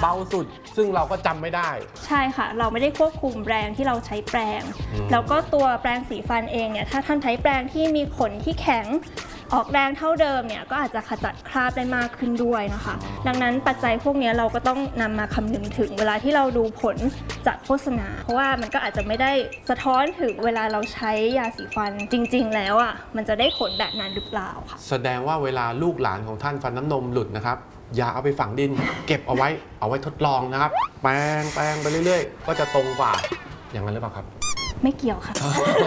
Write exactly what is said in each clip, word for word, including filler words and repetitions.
เบาสุดซึ่งเราก็จำไม่ได้ใช่ค่ะเราไม่ได้ควบคุมแรงที่เราใช้แปรงแล้วก็ตัวแปรงสีฟันเองเนี่ยถ้าท่านใช้แปรงที่มีขนที่แข็งออกแรงเท่าเดิมเนี่ยก็อาจจะขจัดคราบได้มากขึ้นด้วยนะคะดังนั้นปัจจัยพวกนี้เราก็ต้องนำมาคำนึงถึงเวลาที่เราดูผลจากโฆษณาเพราะว่ามันก็อาจจะไม่ได้สะท้อนถึงเวลาเราใช้ยาสีฟันจริงๆแล้วอ่ะมันจะได้ผลแบบนั้นหรือเปล่าค่ะแสดงว่าเวลาลูกหลานของท่านฟันน้ำนมหลุดนะครับอย่าเอาไปฝังดินเก็บเอาไว้เอาไว้ทดลองนะครับแปรงแปรงไปเรื่อยๆก็จะตรงกว่าอย่างนั้นหรือเปล่าครับไม่เกี่ยวค่ะ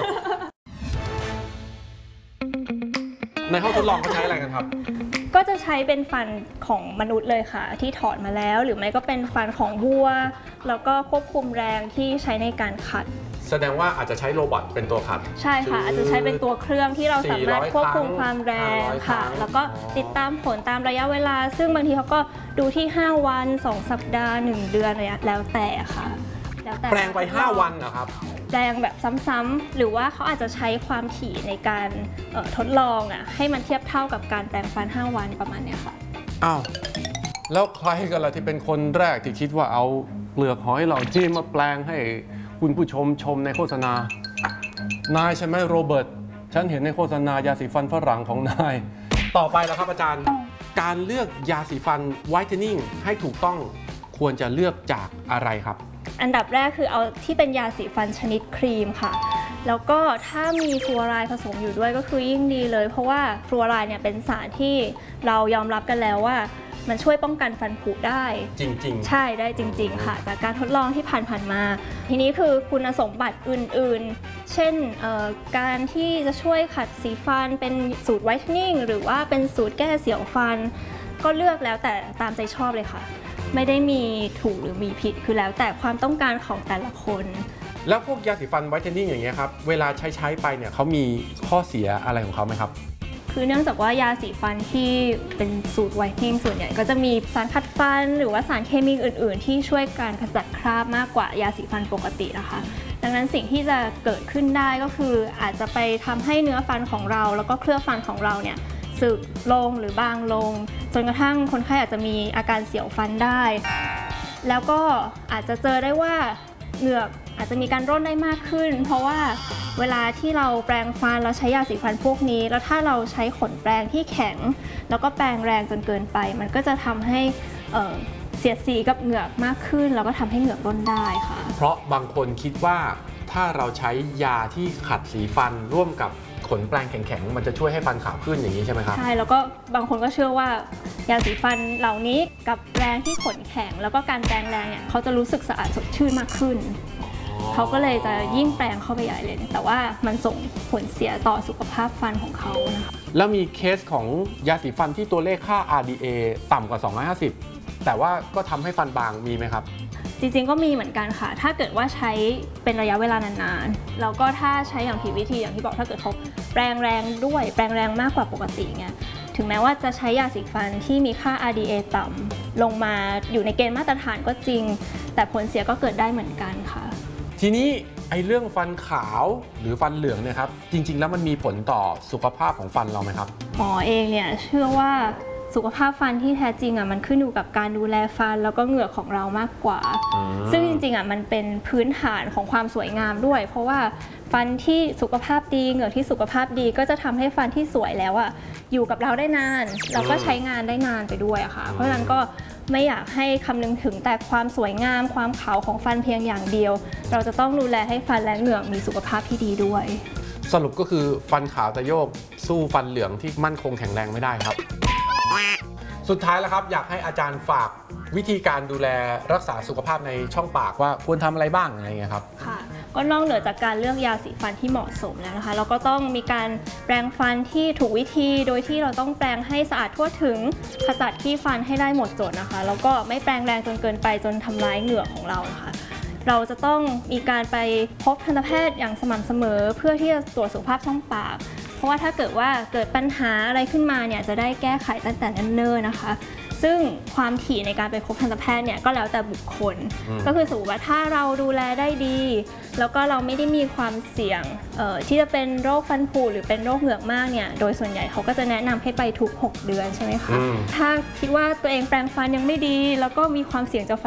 ในห้องทดลองเขาใช้อะไรกันครับก็จะใช้เป็นฟันของมนุษย์เลยค่ะที่ถอดมาแล้วหรือไม่ก็เป็นฟันของวัวแล้วก็ควบคุมแรงที่ใช้ในการขัดแสดงว่าอาจจะใช้โรบอทเป็นตัวขัดใช่ค่ะอาจจะใช้เป็นตัวเครื่องที่เราสามารถควบคุมความแรงค่ะแล้วก็ติดตามผลตามระยะเวลาซึ่งบางทีเขาก็ดูที่ห้าวันสองสัปดาห์หนึ่งเดือนอะไรแล้วแต่ค่ะแล้วแต่แปลงไปห้าวันนะครับแปลงแบบซ้ำๆหรือว่าเขาอาจจะใช้ความถี่ในการทดลองอ่ะให้มันเทียบเท่ากับการแปลงฟันห้าวันประมาณนี้ค่ะอ้าวแล้วใครกันล่ะที่เป็นคนแรกที่คิดว่าเอาเปลือกหอยเหล่านี้มาแปลงให้คุณผู้ชมชมในโฆษณานายใช่ไหมโรเบิร์ตฉันเห็นในโฆษณายาสีฟันฝรั่งของนายต่อไปแล้วครับอาจารย์การเลือกยาสีฟันไวท์เทนนิ่งให้ถูกต้องควรจะเลือกจากอะไรครับอันดับแรกคือเอาที่เป็นยาสีฟันชนิดครีมค่ะแล้วก็ถ้ามีฟลูออไรด์ผสมอยู่ด้วยก็คือยิ่งดีเลยเพราะว่าฟลูออไรด์เนี่ยเป็นสารที่เรายอมรับกันแล้วว่ามันช่วยป้องกันฟันผุได้จริงๆใช่ได้จริงๆค่ะจากการทดลองที่ผ่านๆมาทีนี้คือคุณสมบัติอื่นๆเช่นการที่จะช่วยขัดสีฟันเป็นสูตรไวท์เทนนิ่งหรือว่าเป็นสูตรแก้เสียวฟันก็เลือกแล้วแต่ตามใจชอบเลยค่ะไม่ได้มีถูกหรือมีผิดคือแล้วแต่ความต้องการของแต่ละคนแล้วพวกยาสีฟันไวท์เทนนิ่งอย่างเงี้ยครับเวลาใช้ใช้ไปเนี่ยเขามีข้อเสียอะไรของเขาไหมครับคือเนื่องจากว่ายาสีฟันที่เป็นสูตรไวท์เทนนิ่งส่วนใหญ่ก็จะมีสารขัดฟันหรือว่าสารเคมีอื่นๆที่ช่วยการขจัดคราบมากกว่ายาสีฟันปกตินะคะดังนั้นสิ่งที่จะเกิดขึ้นได้ก็คืออาจจะไปทำให้เนื้อฟันของเราแล้วก็เคลือบฟันของเราเนี่ยสึกลงหรือบางลงจนกระทั่งคนไข้อาจจะมีอาการเสียวฟันได้แล้วก็อาจจะเจอได้ว่าเหงือกอาจจะมีการร่นได้มากขึ้นเพราะว่าเวลาที่เราแปรงฟันเราใช้ยาสีฟันพวกนี้แล้วถ้าเราใช้ขนแปรงที่แข็งแล้วก็แปรงแรงจนเกินไปมันก็จะทำให้เอ่อเสียดสีกับเหงือกมากขึ้นแล้วก็ทำให้เหงือกร่นได้ค่ะเพราะบางคนคิดว่าถ้าเราใช้ยาที่ขัดสีฟันร่วมกับขนแปรงแข็งๆมันจะช่วยให้ฟันขาวขึ้นอย่างนี้ใช่ไหมครับใช่แล้วก็บางคนก็เชื่อว่ายาสีฟันเหล่านี้กับแปรงที่ขนแข็งแล้วก็การแปรงแรงเนี่ยเขาจะรู้สึกสะอาดสดชื่นมากขึ้นเขาก็เลยจะยิ่งแปรงเข้าไปใหญ่เลยแต่ว่ามันส่งผลเสียต่อสุขภาพฟันของเขานะคะแล้วมีเคสของยาสีฟันที่ตัวเลขค่า อาร์ ดี เอ ต่ำกว่าสองร้อยห้าสิบแต่ว่าก็ทำให้ฟันบางมีไหมครับจริงๆก็มีเหมือนกันค่ะถ้าเกิดว่าใช้เป็นระยะเวลานานๆแล้วก็ถ้าใช้อย่างผิดวิธีอย่างที่บอกถ้าเกิดเขาแปรงแรงด้วยแปรงแรงมากกว่าปกติเงี้ยถึงแม้ว่าจะใช้ยาสีฟันที่มีค่า อาร์ ดี เอ ต่ำลงมาอยู่ในเกณฑ์มาตรฐานก็จริงแต่ผลเสียก็เกิดได้เหมือนกันค่ะทีนี้ไอ้เรื่องฟันขาวหรือฟันเหลืองเนี่ยครับจริงๆแล้วมันมีผลต่อสุขภาพของฟันเราไหมครับหมอเองเนี่ยเชื่อว่าสุขภาพฟันที่แท้จริงอ่ะมันขึ้นอยู่กับการดูแลฟันแล้วก็เหงือกของเรามากกว่าซึ่งจริงๆอ่ะมันเป็นพื้นฐานของความสวยงามด้วยเพราะว่าฟันที่สุขภาพดีเหงือกที่สุขภาพดีก็จะทำให้ฟันที่สวยแล้วอ่ะอยู่กับเราได้นานเราก็ใช้งานได้นานไปด้วยอะค่ะเพราะฉะนั้นก็ไม่อยากให้คำนึงถึงแต่ความสวยงามความขาวของฟันเพียงอย่างเดียวเราจะต้องดูแลให้ฟันและเหงือกมีสุขภาพที่ดีด้วยสรุปก็คือฟันขาวแต่โยกสู้ฟันเหลืองที่มั่นคงแข็งแรงไม่ได้ครับสุดท้ายแล้วครับอยากให้อาจารย์ฝากวิธีการดูแลรักษาสุขภาพในช่องปากว่าควรทำอะไรบ้างอะไรเงี้ยครับค่ะก็นอกเหนือจากการเลือกยาสีฟันที่เหมาะสมแล้วนะคะเราก็ต้องมีการแปรงฟันที่ถูกวิธีโดยที่เราต้องแปรงให้สะอาดทั่วถึงขจัดขี้ฟันให้ได้หมดจดนะคะแล้วก็ไม่แปรงแรงจนเกินไปจนทำร้ายเหงือกของเรานะคะเราจะต้องมีการไปพบทันตแพทย์อย่างสม่ำเสมอเพื่อที่จะตรวจสุขภาพช่องปากเพราะว่าถ้าเกิดว่าเกิดปัญหาอะไรขึ้นมาเนี่ยจะได้แก้ไขตั้งแต่เนิ่นๆนะคะซึ่งความถี่ในการไปพบทันตแพทย์เนี่ยก็แล้วแต่บุคคลก็คือสมมติว่าถ้าเราดูแลได้ดีแล้วก็เราไม่ได้มีความเสี่ยงที่จะเป็นโรคฟันผุหรือเป็นโรคเหงือกมากเนี่ยโดยส่วนใหญ่เขาก็จะแนะนำให้ไปทุกหกเดือนใช่ไหมคะถ้าคิดว่าตัวเองแปรงฟันยังไม่ดีแล้วก็มีความเสี่ยงจะ